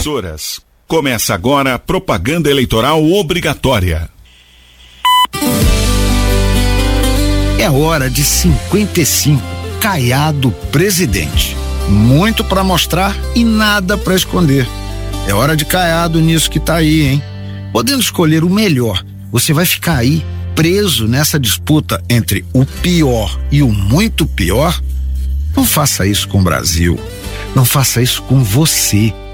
emissoras. Começa agora a propaganda eleitoral obrigatória. É hora de 55, Caiado presidente. Muito para mostrar e nada para esconder. É hora de Caiado nisso que tá aí, hein? Podendo escolher o melhor, você vai ficar aí preso nessa disputa entre o pior e o muito pior? Não faça isso com o Brasil. Não faça isso com você.